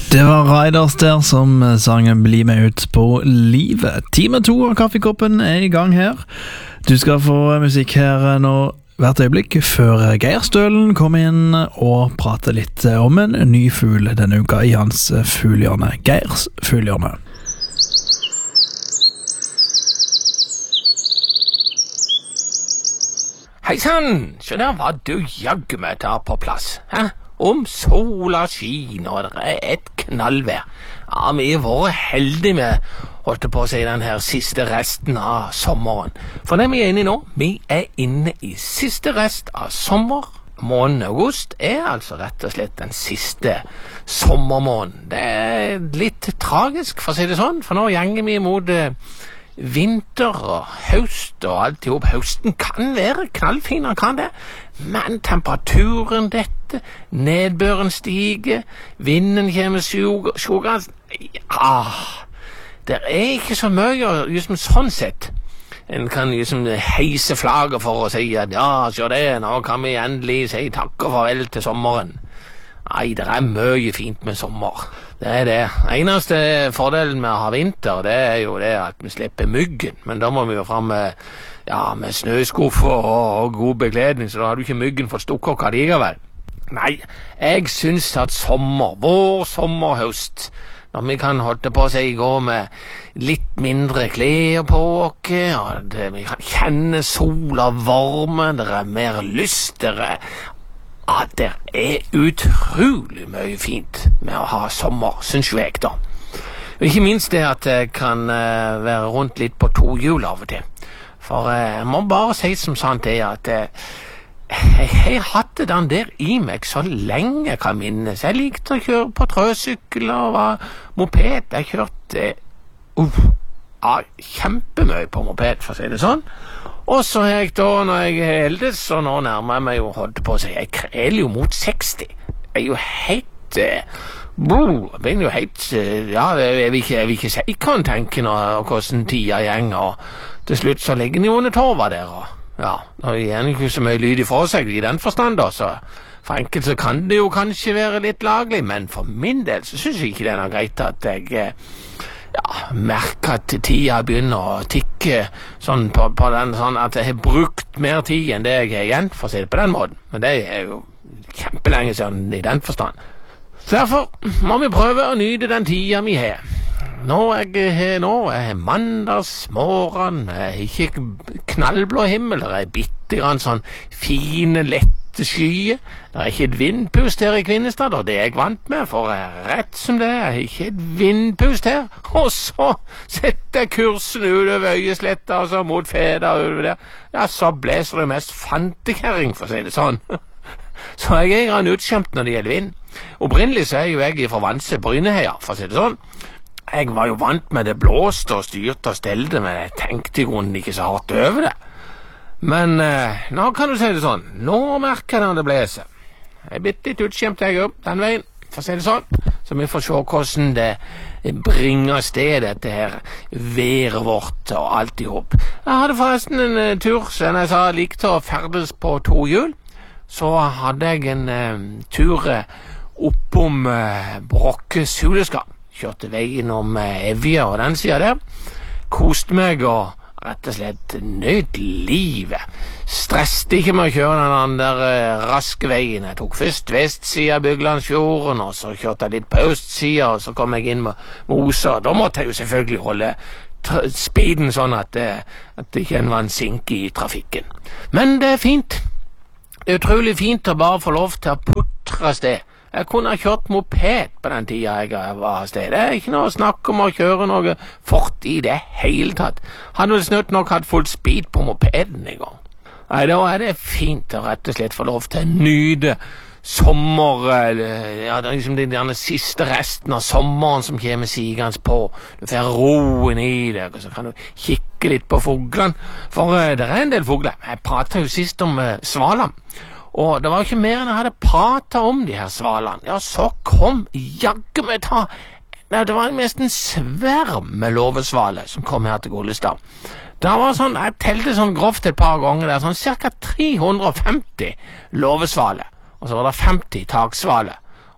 Det var Raiders der som sangen Bli med ut på livet. Time 2 av Kaffekoppen I gang her. Du skal få musikk her nå hvert øyeblikk før Geir Stølen kommer inn og prater litt om en ny fugl denne uka I hans fuglehjørne. Geirs fuglehjørne. Hei sann, så der var du jaggu meg der på plass. Hæ? Om sola skiner og det et knallvær. Ja, vi var heldige med, holdt på å si, den her siste resten av sommeren. For det vi inne I nå, vi inne I siste rest av sommer. Måneden august altså rett og slett den siste sommermåneden. Det litt tragisk, for å si det sånn, for nå gjenger vi mot vinter og høst og alt I hop. Høsten kan være knallfin, kan det, men temperaturen dette, nedbøren stiger, vinden kommer sjogans. Det ikke så mye, liksom sånn sett. En kan liksom heise flagget for å si at ja, så det, nå kan vi endelig si takk og farvel til sommeren. Nei, det mye fint med sommer. Det det. Eneste fordelen med å ha vinter, det jo det at vi slipper myggen. Men da må vi jo frem med snøskuffer og god bekledning, så da har du ikke myggen fått stukket oss likevel. Nei, jeg synes at vår sommerhøst, når vi kan holde på å si gå med litt mindre klær på oss, og vi kan kjenne sola varme, det mer lyst, det utrolig mye fint med å ha sommer, synes jeg da. Og ikke minst det at jeg kan være rundt litt på to hjul av og til. For jeg må bare si som sant det at jeg hadde den der I meg så lenge jeg kan minnes. Jeg likte å kjøre på trøsykkel og moped. Jeg kjørte kjempemøy på moped, for å si det sånn. Og så jeg da, når jeg heldes, så nå nærmer jeg meg jo, holdt på å si, jeg kreler jo mot 60. Jeg jo helt, jeg begynner jo helt, jeg vil ikke si hva han tenker nå, hvordan tida gjeng, og til slutt så ligger han jo under torva der, og da gjør ikke så mye lyd ifra seg I den forstand da, så for enkelt så kan det jo kanskje være litt laglig, men for min del så synes jeg ikke det noe greit at jeg merker at tida begynner å tikke sånn på den sånn at jeg har brukt mer tid enn det jeg har igjen, for å si det på den måten. Men det jo kjempelenge siden I den forstand. Derfor må vi prøve å nyte den tida vi har. Nå mandagsmorgen, ikke knallblå himmel, det bitte grann sånn fine, lette skyer. Det ikke et vindpust her I Kvinnestad, og det jeg vant med, for rett som det ikke et vindpust her. Og så setter jeg kursen utover Øyesletta, og så mot Feda utover der. Ja, så blæser det mest fantekæring, for å si det sånn. Så jeg grann utskjemt når det gjelder vind. Opprinnelig så jo jeg fra Vanse Bryneheia, for å si det sånn. Jeg var jo vant med det blåste og styrte og stelte, men jeg tenkte I grunnen ikke så hardt over det. Men nå kan du si det sånn, nå merker jeg når det blæser. Jeg blitt litt utskjemt jeg opp den veien, for å si det sånn, så vi får se hvordan det bringer sted dette her været vårt og alt I hop. Jeg hadde forresten en tur, så jeg sa jeg likte å ferdes på to hjul, så hadde jeg en tur oppom Brokke Suleskap. Kjørte veien om Evje og den siden der, koste meg og rett og slett nøyd livet. Stresste ikke med å kjøre den der raske veien. Jeg tok først vestsiden av Byglandsfjorden, og så kjørte jeg litt på østsiden, og så kom jeg inn med Mosa. Da måtte jeg jo selvfølgelig holde speeden sånn at det ikke var en sinke I trafikken. Men det fint. Det utrolig fint å bare få lov til å putre sted. Jeg kunne ha kjørt moped på den tida jeg var av sted. Det ikke noe å snakke om å kjøre noe fort I det hele tatt. Hadde vel snøtt nok hatt full speed på mopeden I gang. Nei, da det fint å rett og slett få lov til å nyte sommer, det liksom den siste resten av sommeren som kommer sigende på. Du får roen I deg, og så kan du kikke litt på fuglene. For det en del fugler. Jeg pratet jo sist om svalam. Og det var ikke mer enn jeg hadde pratet om de her svalene. Ja, så kom jaggu meg det var mest en sverm med låvesvale som kom her til Gullestad. Det var sånn, jeg telte sånn grovt et par ganger der, sånn cirka 350 låvesvale. Og så var det 50 taksvale.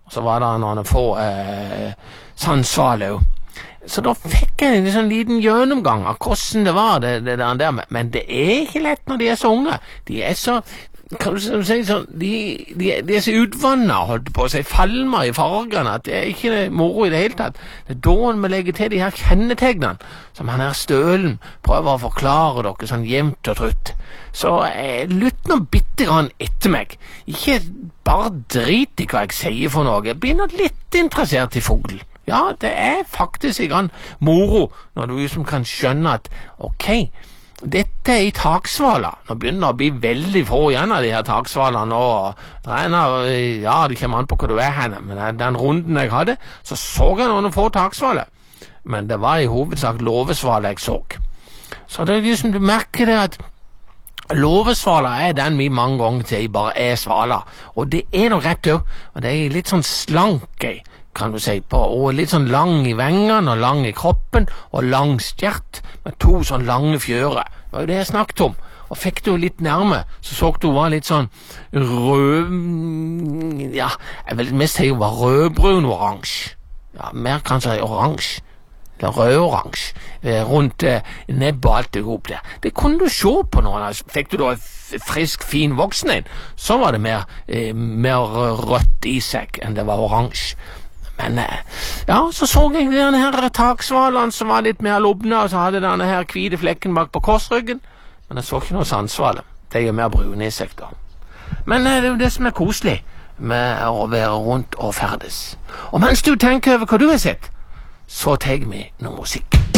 så var det noen få sandsvaler. Så da fikk jeg en sånn liten gjennomgang av hvordan det var det der med. Men det er ikke lett når de er så unge. De er så, kan du si sånn, de er så utvannet, holdt på å si, falmer i fargene, at det er ikke moro i det hele tatt. Det er da vi legger til de her kjennetegnene, som han her Stølen prøver å forklare dere sånn jevnt og trutt. Så lytt nå bitte grann etter meg. Ikke bare drit i hva jeg sier for noe. Bli nå litt interessert i fugl. Ja, det er faktisk en moro når du liksom kan skjønne at ok, dette er i taksvala. Nå begynner det å bli veldig få igjen av de her taksvalene nå. Ja, det kommer an på hvor du er henne, men den runden jeg hadde, så jeg noen få taksvaler. Men det var i hovedsak låvesvaler jeg så. Så det er liksom, du merker det at låvesvala er den vi mange ganger til bare er svala. Og det er noe rett òg, og det er litt sånn slank kan du si på, og litt sånn lang i vengene og lang i kroppen og lang stjert med to sånn lange fjører. Det var jo det jeg snakket om. Og fikk du litt nærme, så du var litt sånn rød, ja, jeg vil mest si hun var rødbrun-oransje. Ja, mer kanskje oransje. Eller rød-oransje. Rundt nebbet og alt det ihop der. Det kunne du se på når fikk du da frisk, fin voksen en, så var det mer rødt i seg enn det var oransje. Men ja, så jeg denne her taksvalen som var litt mer lobne, og så hadde denne her hvite flekken bak på korsryggen. Men jeg så ikke noe sandsvale. Det er jo mer brune i seg da. Men det er jo det som er koselig med å være rundt og ferdes. Og mens du tenker over hva du har sett, så tar vi noe musikk.